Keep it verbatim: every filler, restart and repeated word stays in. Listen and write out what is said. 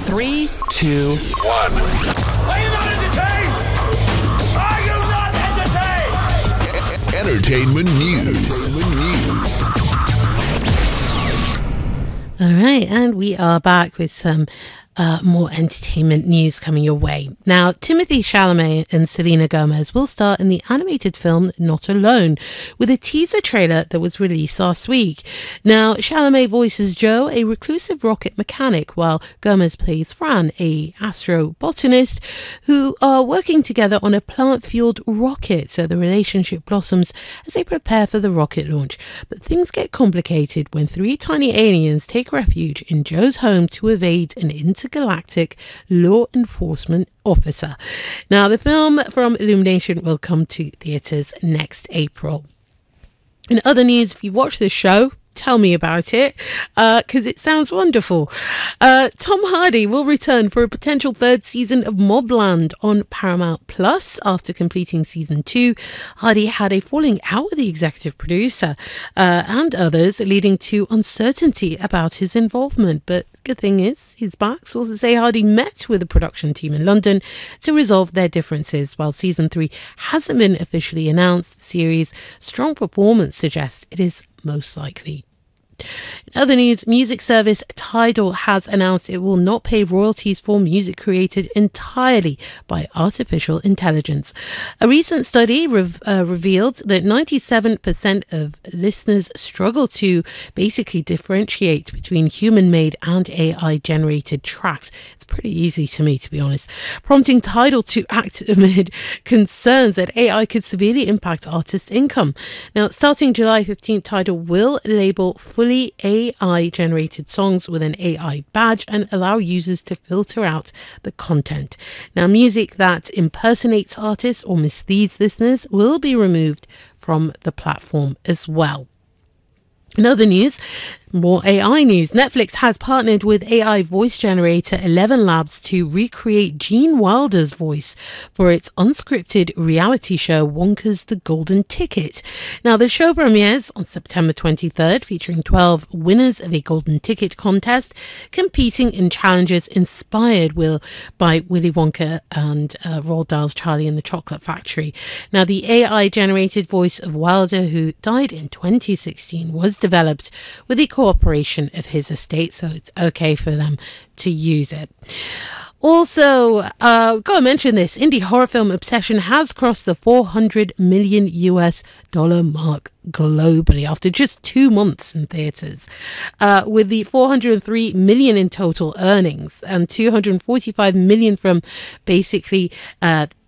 Three, two, one. Are you not entertained? Are you not entertained? Entertainment news. news. All right, and we are back with some Uh, more entertainment news coming your way. Now, Timothée Chalamet and Selena Gomez will star in the animated film Not Alone, with a teaser trailer that was released last week. Now, Chalamet voices Joe, a reclusive rocket mechanic, while Gomez plays Fran, a astrobotanist, who are working together on a plant-fueled rocket. So the relationship blossoms as they prepare for the rocket launch. But things get complicated when three tiny aliens take refuge in Joe's home to evade an inter galactic law enforcement officer. Now, the film from Illumination will come to theatres next April. In other news, if you watch this show, tell me about it, because uh, it sounds wonderful. Uh, Tom Hardy will return for a potential third season of Mobland on Paramount Plus after completing season two. Hardy had a falling out with the executive producer uh, and others, leading to uncertainty about his involvement. But good thing is, his back. Sources say Hardy met with the production team in London to resolve their differences. While season three hasn't been officially announced, the series' strong performance suggests it is most likely. In other news, music service Tidal has announced it will not pay royalties for music created entirely by artificial intelligence. A recent study rev- uh, revealed that ninety-seven percent of listeners struggle to basically differentiate between human-made and A I-generated tracks. It's pretty easy to me, to be honest, prompting Tidal to act amid concerns that A I could severely impact artists' income. Now, starting July fifteenth, Tidal will label fully A I-generated songs with an A I badge and allow users to filter out the content. Now, music that impersonates artists or misleads listeners will be removed from the platform as well. In other news, more A I news. Netflix has partnered with A I voice generator Eleven Labs to recreate Gene Wilder's voice for its unscripted reality show Wonka's The Golden Ticket. Now, the show premieres on September twenty-third, featuring twelve winners of a Golden Ticket contest competing in challenges inspired will, by Willy Wonka and uh, Roald Dahl's Charlie and the Chocolate Factory. Now, the A I-generated voice of Wilder, who died in twenty sixteen, was developed with the cooperation of his estate, so it's okay for them to use it. Also, uh, gotta mention this, indie horror film Obsession has crossed the four hundred million U S dollar mark globally after just two months in theatres, uh, with the four hundred three million in total earnings and two hundred forty-five million from basically uh,